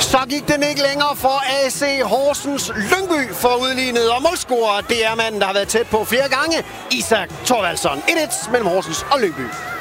Så gik den ikke længere for AC Horsens. Lyngby får udlignet, og målscorer, det er manden, der har været tæt på flere gange. Isak Thorvaldsson. 1-1 mellem Horsens og Lyngby.